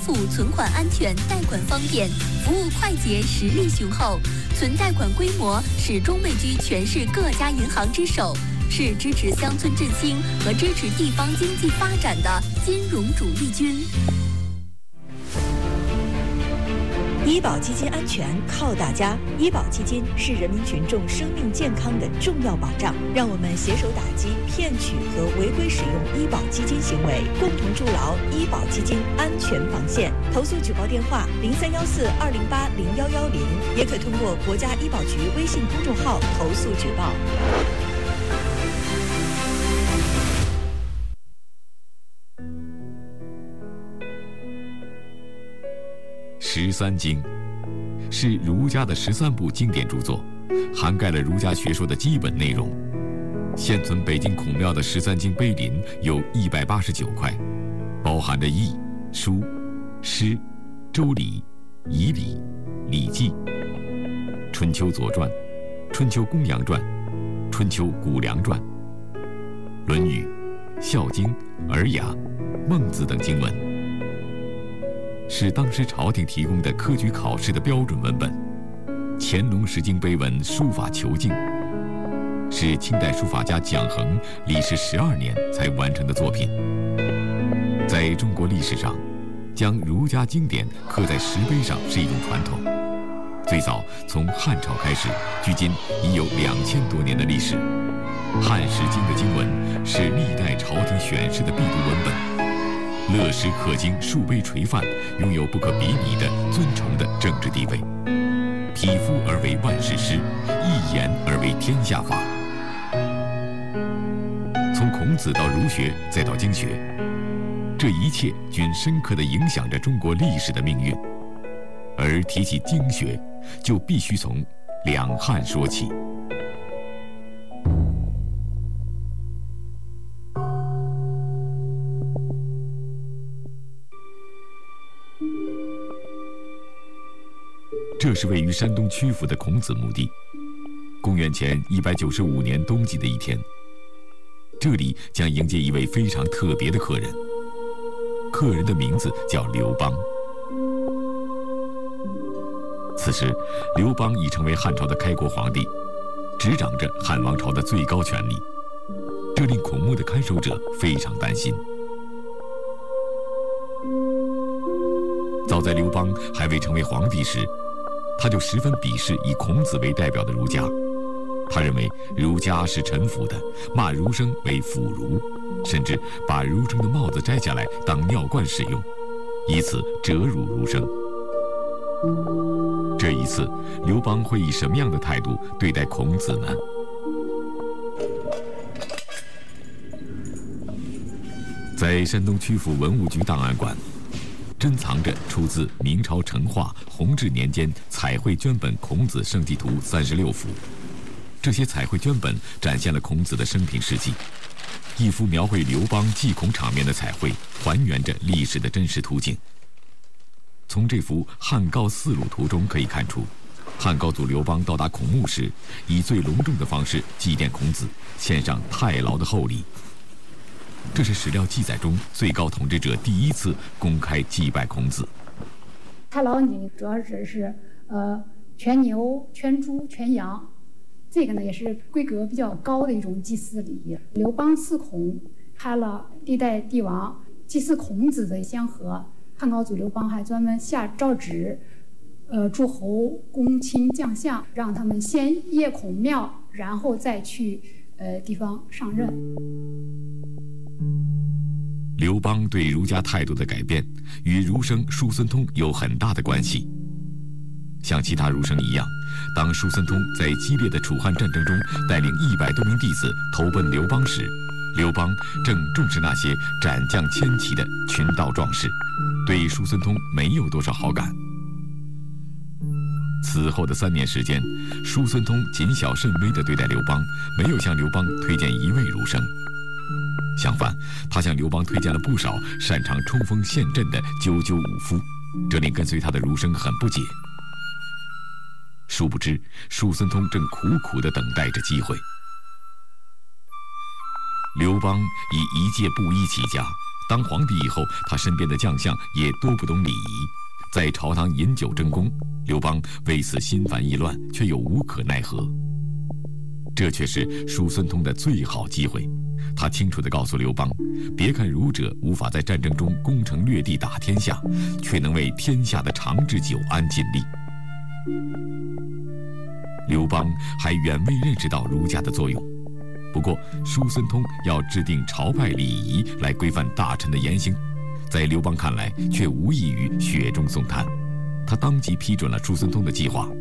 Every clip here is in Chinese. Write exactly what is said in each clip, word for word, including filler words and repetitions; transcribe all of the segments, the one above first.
付存款安全，贷款方便，服务快捷，实力雄厚，存贷款规模始终位居全市各家银行之首，是支持乡村振兴和支持地方经济发展的金融主力军。 医保基金安全靠大家，医保基金是人民群众生命健康的重要保障。让我们携手打击骗取和违规使用医保基金行为，共同筑牢医保基金安全防线。投诉举报电话零三幺四二零八零幺幺零，也可通过国家医保局微信公众号投诉举报。 十三经是儒家的十三部经典著作，涵盖了儒家学说的基本内容。现存北京孔庙的十三经碑林有一百八十九块，包含着易、书、诗、周礼、仪礼、礼记、春秋左传、春秋公羊传、春秋谷梁传、论语、孝经、尔雅、孟子等经文，是当时朝廷提供的科举考试的标准文本。乾隆十经碑文书法遒劲，是清代书法家蒋衡历时十二年才完成的作品。在中国历史上，将儒家经典刻在石碑上是一种传统。最早从汉朝开始，距今已有两千多年的历史。汉诗经的经文是历代朝廷选士的必读文本。乐石刻经数碑垂范，拥有不可比拟的尊崇的政治地位。匹夫而为万世师，一言而为天下法。从孔子到儒学，再到经学，这一切均深刻地影响着中国历史的命运。而提起经学，就必须从两汉说起。这是位于山东曲阜的孔子墓地。公元前一百九十五年冬季的一天，这里将迎接一位非常特别的客人。客人的名字叫刘邦。此时，刘邦已成为汉朝的开国皇帝，执掌着汉王朝的最高权力，这令孔墓的看守者非常担心。早在刘邦还未成为皇帝时，他就十分鄙视以孔子为代表的儒家。他认为儒家是臣服的，骂儒生为腐儒，甚至把儒生的帽子摘下来当尿罐使用，以此折辱儒生。这一次，刘邦会以什么样的态度对待孔子呢？在山东曲阜文物局档案馆，珍藏着出自明朝成化弘治年间彩绘绢本《孔子圣迹图》三十六幅。这些彩绘绢本展现了孔子的生平事迹。一幅描绘刘邦祭孔场面的彩绘，还原着历史的真实图景。从这幅汉高四鲁图中可以看出，汉高祖刘邦到达孔墓时，以最隆重的方式祭奠孔子，献上太牢的厚礼。这是史料记载中最高统治者第一次公开祭拜孔子。 太牢礼主要指是呃全牛、全猪、全羊，这个呢也是规格比较高的一种祭祀礼仪。刘邦祀孔，开了历代帝王祭祀孔子的先河。汉高祖刘邦还专门下诏旨，呃诸侯公卿将相，让他们先谒孔庙，然后再去呃地方上任。 刘邦对儒家态度的改变，与儒生叔孙通有很大的关系。像其他儒生一样，当叔孙通在激烈的楚汉战争中带领一百多名弟子投奔刘邦时，刘邦正重视那些斩将千骑的群盗壮士，对叔孙通没有多少好感。此后的三年时间，叔孙通谨小慎微地对待刘邦，没有向刘邦推荐一位儒生。相反，他向刘邦推荐了不少擅长冲锋陷阵的赳赳武夫，这令跟随他的儒生很不解。殊不知，叔孙通正苦苦地等待着机会。刘邦以一介布衣起家， 当皇帝以后，他身边的将相也多不懂礼仪，在朝堂饮酒争功。刘邦为此心烦意乱，却又无可奈何。这却是叔孙通的最好机会。他清楚地告诉刘邦，别看儒者无法在战争中攻城略地打天下，却能为天下的长治久安尽力。刘邦还远未认识到儒家的作用。不过，叔孙通要制定朝派礼仪来规范大臣的言行，在刘邦看来却无异于雪中送炭。他当即批准了叔孙通的计划。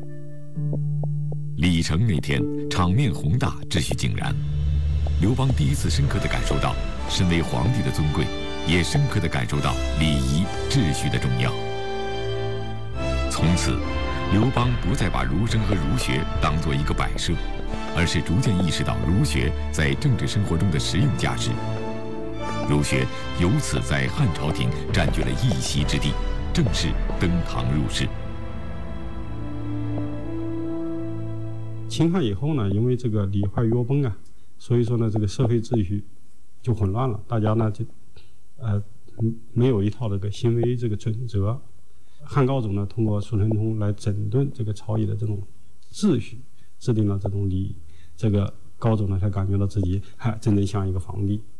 礼成那天，场面宏大，秩序井然。刘邦第一次深刻地感受到身为皇帝的尊贵，也深刻地感受到礼仪秩序的重要。从此，刘邦不再把儒生和儒学当作一个摆设，而是逐渐意识到儒学在政治生活中的实用价值。儒学由此在汉朝廷占据了一席之地，正式登堂入室。 秦汉以后呢，因为这个礼坏乐崩啊，所以说呢，这个社会秩序就混乱了。大家呢就呃没有一套这个行为这个准则。汉高祖呢，通过叔孙通来整顿这个朝野的这种秩序，制定了这种礼仪。这个高祖呢，才感觉到自己还真正像一个皇帝。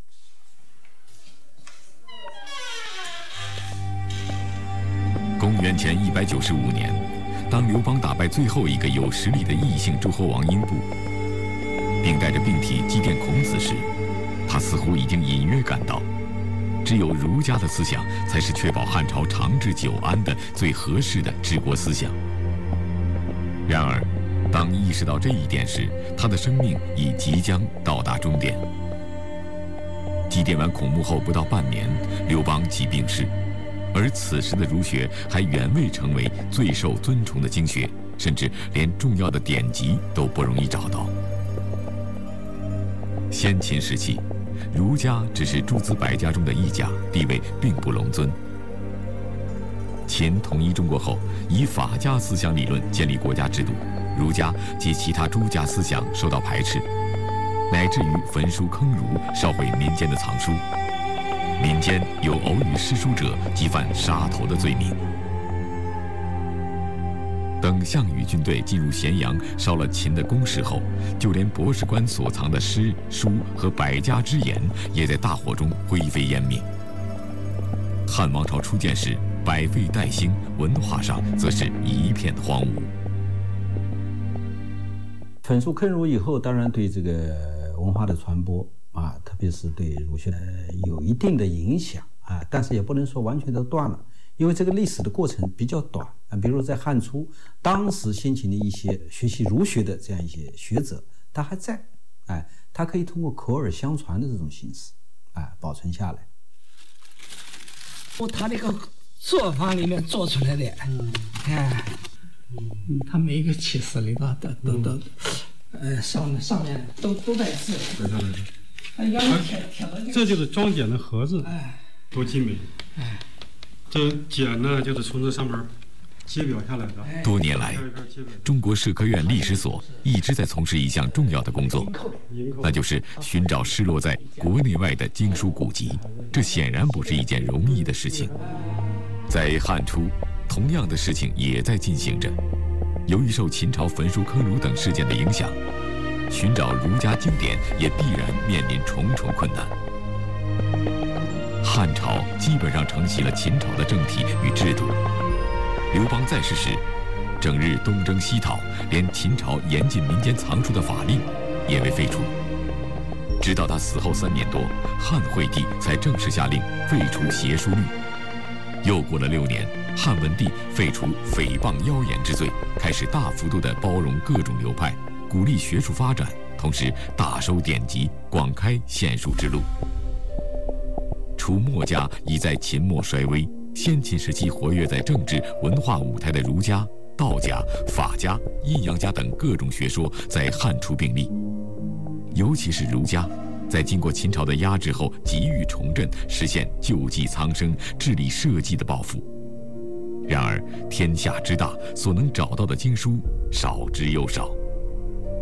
公元前一百九十五年，当刘邦打败最后一个有实力的异姓诸侯王英布，并带着病体祭奠孔子时，他似乎已经隐约感到，只有儒家的思想才是确保汉朝长治久安的最合适的治国思想。然而，当意识到这一点时，他的生命已即将到达终点。祭奠完孔墓后不到半年，刘邦即病逝。而此时的儒学还远未成为最受尊崇的经学，甚至连重要的典籍都不容易找到。先秦时期，儒家只是诸子百家中的一家，地位并不隆尊。秦统一中国后，以法家思想理论建立国家制度，儒家及其他诸家思想受到排斥，乃至于焚书坑儒，烧毁民间的藏书。民间有偶语诗书者，即犯杀头的罪名。等项羽军队进入咸阳，烧了秦的宫室后，就连博士官所藏的诗书和百家之言，也在大火中灰飞烟灭。汉王朝初建时，百废待兴，文化上则是一片荒芜。 焚书坑儒以后，当然对这个文化的传播啊，特别是对儒学有一定的影响啊，但是也不能说完全都断了，因为这个历史的过程比较短啊。比如在汉初，当时先秦的一些学习儒学的这样一些学者，他还在，哎，他可以通过口耳相传的这种形式，哎，保存下来。 他这个做法里面做出来的，嗯，哎，嗯，他每一个起司里头都都都，呃，上上面都都带字， 对对对。这就是装简的盒子，多精美！哎，这简呢，就是从这上面揭表下来的。 多年来，中国社科院历史所一直在从事一项重要的工作，那就是寻找失落在国内外的经书古籍。这显然不是一件容易的事情。在汉初，同样的事情也在进行着。由于受秦朝焚书坑儒等事件的影响，寻找儒家经典也必然面临重重困难。汉朝基本上承袭了秦朝的政体与制度。刘邦在世时，整日东征西讨，连秦朝严禁民间藏书的法令也未废除。直到他死后三年多，汉惠帝才正式下令废除邪书律。又过了六年，汉文帝废除诽谤妖言之罪，开始大幅度地包容各种流派，鼓励学术发展，同时大收典籍，广开献书之路。除墨家已在秦末衰微，先秦时期活跃在政治文化舞台的儒家、道家、法家、阴阳家等各种学说在汉初并立。尤其是儒家，在经过秦朝的压制后，急于重振，实现救济苍生、治理社稷的抱负。然而天下之大，所能找到的经书少之又少。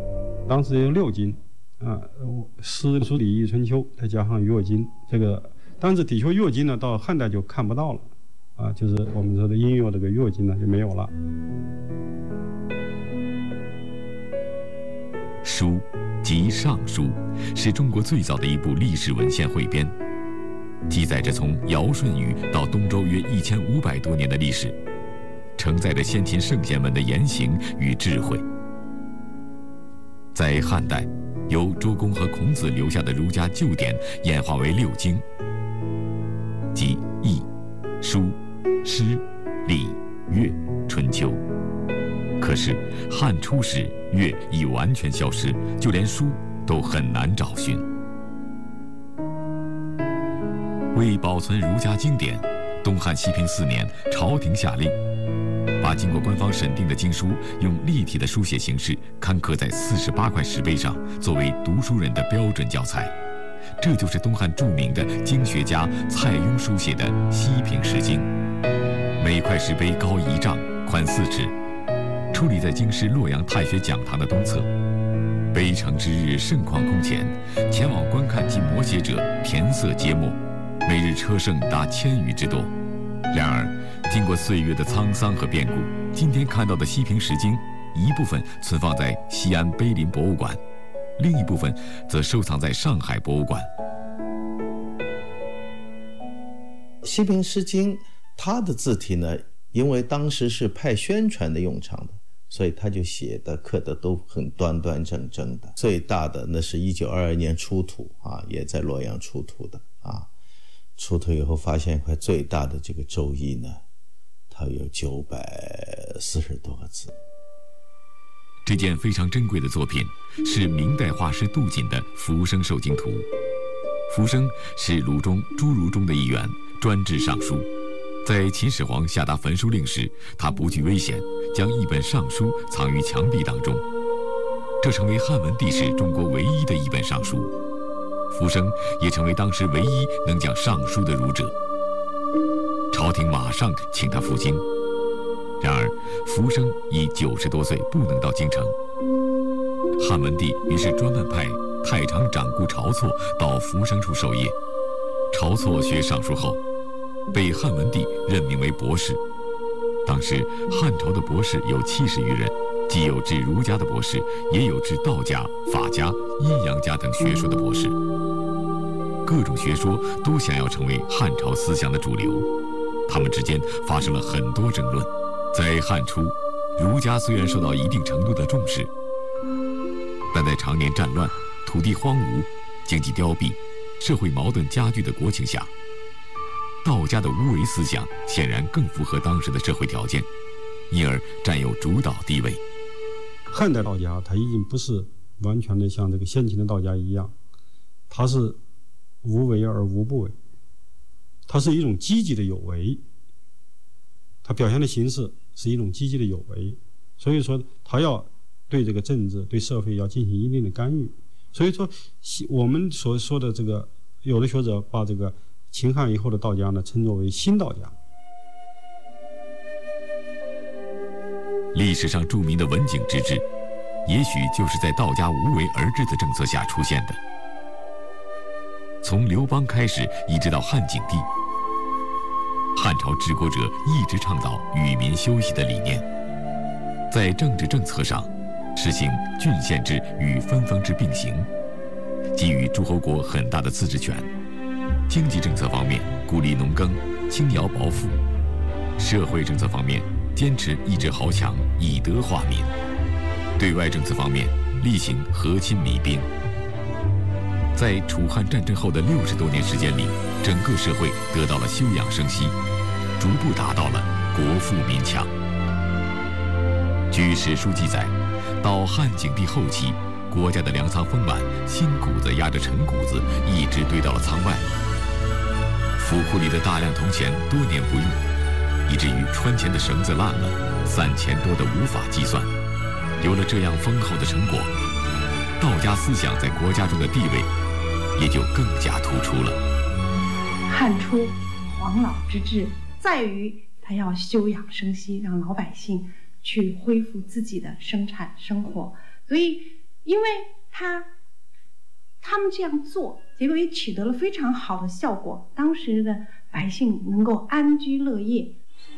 当时有六经啊，诗书礼易春秋，再加上乐经，这个但是的确月经呢，到汉代就看不到了，啊，就是我们说的音乐这个月经呢就没有了。 书即《尚书》，是中国最早的一部历史文献汇编，记载着从尧舜禹到东周约一千五百多年的历史，承载着先秦圣贤们的言行与智慧。在汉代，由周公和孔子留下的儒家旧典演化为六经，即易、书、诗、礼、乐、春秋。可是汉初时，乐已完全消失，就连书都很难找寻。为保存儒家经典，东汉西平四年，朝廷下令，把经过官方审定的经书用立体的书写形式刊刻在四十八块石碑上，作为读书人的标准教材。这就是东汉著名的经学家蔡邕书写的《西平石经》，每块石碑高一丈，宽四尺，矗立在京师洛阳太学讲堂的东侧。碑城之日盛况空前，前往观看其摹写者填色皆没，每日车乘达千余之多。然而，经过岁月的沧桑和变故，今天看到的《西平石经》，一部分存放在西安碑林博物馆，另一部分则收藏在上海博物馆。 《西平石经》它的字体呢，因为当时是派宣传的用场的，所以他就写的刻的都很端端正正的。最大的那是一九二二年出土啊，也在洛阳出土的啊。出土以后发现一块最大的这个周易呢，它有九百四十多个字。 这件非常珍贵的作品是明代画师杜锦的《浮生受经图》。浮生是鲁中诸儒中的一员，专治尚书。在秦始皇下达焚书令时，他不惧危险，将一本尚书藏于墙壁当中，这成为汉文帝时中国唯一的一本尚书。浮生也成为当时唯一能讲尚书的儒者。朝廷马上请他赴京，然而浮生已九十多岁，不能到京城。汉文帝于是专门派太常长顾晁错到浮生处授业。晁错学尚书后，被汉文帝任命为博士。当时汉朝的博士有七十余人，既有治儒家的博士，也有治道家、法家、阴阳家等学说的博士。各种学说都想要成为汉朝思想的主流，他们之间发生了很多争论。在汉初，儒家虽然受到一定程度的重视，但在常年战乱、土地荒芜、经济凋敝、社会矛盾加剧的国情下，道家的无为思想显然更符合当时的社会条件，因而占有主导地位。 汉代道家它已经不是完全的像这个先秦的道家一样，它是无为而无不为，它是一种积极的有为，它表现的形式是一种积极的有为，所以说它要对这个政治、对社会要进行一定的干预。所以说我们所说的这个，有的学者把这个秦汉以后的道家呢称作为新道家。 历史上著名的文景之治，也许就是在道家无为而治的政策下出现的。从刘邦开始，一直到汉景帝，汉朝治国者一直倡导与民休息的理念。在政治政策上，实行郡县制与分封制并行，给予诸侯国很大的自治权。经济政策方面，鼓励农耕，轻徭薄赋；社会政策方面，坚持抑制豪强，以德化民；对外政策方面，厉行和亲民兵。在楚汉战争后的六十多年时间里，整个社会得到了休养生息，逐步达到了国富民强。据史书记载，到汉景帝后期，国家的粮仓丰满，新谷子压着陈谷子，一直堆到了仓外。府库里的大量铜钱多年不用，以至于穿钱的绳子烂了，散钱多得无法计算。有了这样丰厚的成果，道家思想在国家中的地位也就更加突出了。 汉初黄老之治在于他要休养生息，让老百姓去恢复自己的生产生活，所以因为他他们这样做， 结果也取得了非常好的效果，当时的百姓能够安居乐业。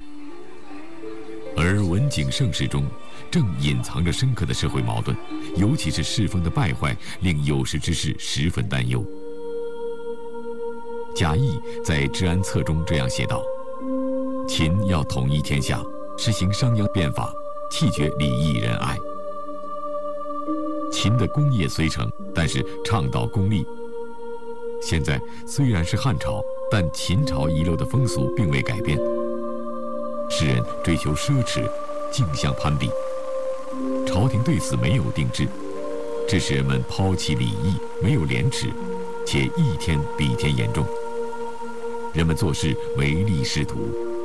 而文景盛世中，正隐藏着深刻的社会矛盾，尤其是世风的败坏，令有识之士十分担忧。贾谊在《治安策》中这样写道：“秦要统一天下，实行商鞅变法，弃绝礼义仁爱。秦的功业虽成，但是倡导功利。现在虽然是汉朝，但秦朝遗留的风俗并未改变。世人追求奢侈，竞相攀比，朝廷对此没有定制，致使人们抛弃礼义，没有廉耻，且一天比一天严重。人们做事唯利是图。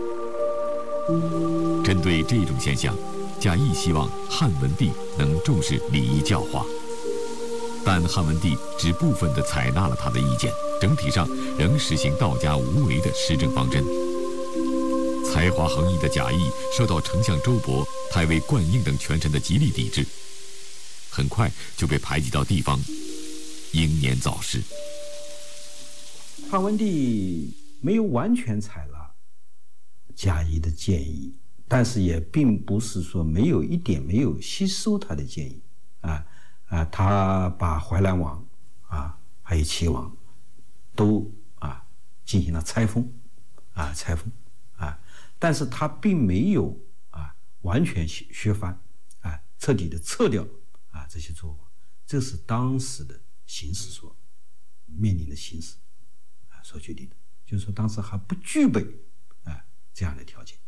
针对这种现象，贾谊希望汉文帝能重视礼义教化，但汉文帝只部分地采纳了他的意见，整体上仍实行道家无为的施政方针。才华横溢的贾谊受到丞相周勃、太尉灌婴等权臣的极力抵制，很快就被排挤到地方，英年早逝。 汉文帝没有完全采纳贾谊的建议，但是也并不是说没有一点没有吸收他的建议啊啊，他把淮南王啊还有齐王都啊进行了拆封啊拆封啊，但是他并没有啊完全削藩啊，彻底的撤掉啊这些作王，这是当时的形势所面临的形势啊所决定的，就是说当时还不具备啊这样的条件。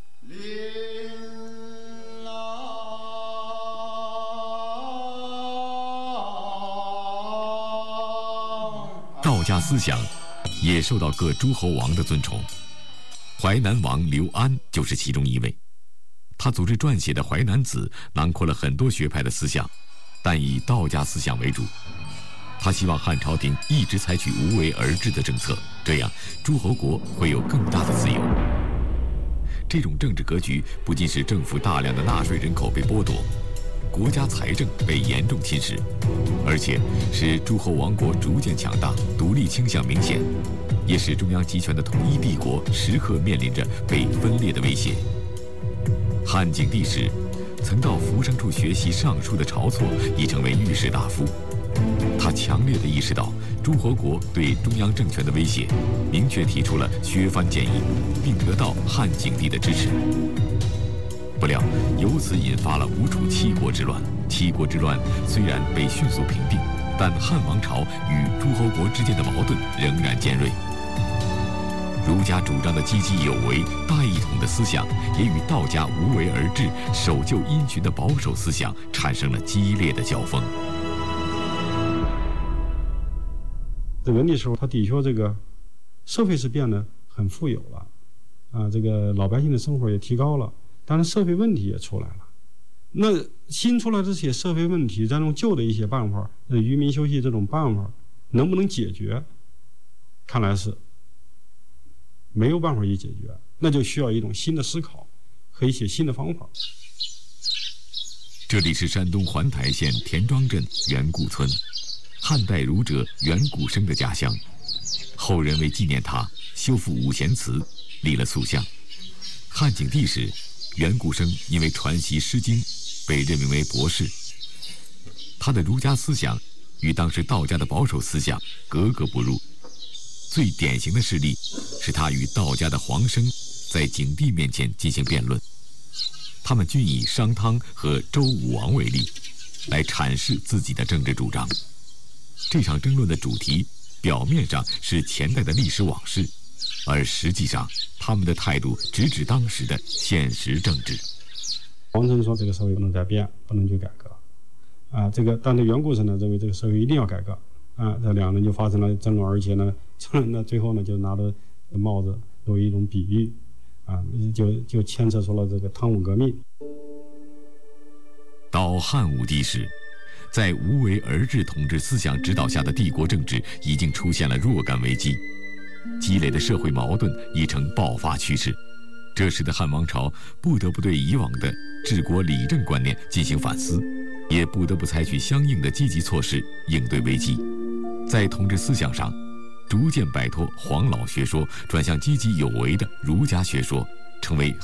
道家思想也受到各诸侯王的尊崇，淮南王刘安就是其中一位。他组织撰写的《淮南子》囊括了很多学派的思想，但以道家思想为主。他希望汉朝廷一直采取无为而治的政策，这样诸侯国会有更大的自由。这种政治格局不仅使政府大量的纳税人口被剥夺，国家财政被严重侵蚀，而且使诸侯王国逐渐强大，独立倾向明显，也使中央集权的统一帝国时刻面临着被分裂的威胁。汉景帝时，曾到扶桑处学习尚书的晁错已成为御史大夫，他强烈地意识到诸侯国对中央政权的威胁，明确提出了削藩建议，并得到汉景帝的支持。不料由此引发了吴楚七国之乱。七国之乱虽然被迅速平定，但汉王朝与诸侯国之间的矛盾仍然尖锐。儒家主张的积极有为、大一统的思想，也与道家无为而治、守旧因循的保守思想产生了激烈的交锋。 在文帝时候，他的确这个社会是变得很富有了，啊，这个老百姓的生活也提高了，当然社会问题也出来了。那新出来这些社会问题，咱用旧的一些办法，呃，愚民休息这种办法，能不能解决？看来是没有办法去解决，那就需要一种新的思考和一些新的方法。 这里是山东环台县田庄镇袁固村，汉代儒者袁固生的家乡。后人为纪念他，修复五贤祠，立了塑像。汉景帝时，袁固生因为传习《诗经》，被任命为博士。他的儒家思想与当时道家的保守思想格格不入。最典型的事例是他与道家的黄生在景帝面前进行辩论，他们均以商汤和周武王为例，来阐释自己的政治主张。这场争论的主题表面上是前代的历史往事，而实际上他们的态度直指当时的现实政治。 黄生说这个社会不能再变，不能去改革啊，这个但是袁固生呢认为这个社会一定要改革啊，这两人就发生了争论，而且呢争论呢最后呢就拿着帽子作为一种比喻啊，就就牵扯出了这个汤武革命。 到汉武帝时，在无为而治统治思想指导下的帝国政治已经出现了若干危机，积累的社会矛盾已成爆发趋势。这使得汉王朝不得不对以往的治国理政观念进行反思，也不得不采取相应的积极措施应对危机。 在统治思想上，逐渐摆脱黄老学说，转向积极有为的儒家学说，成为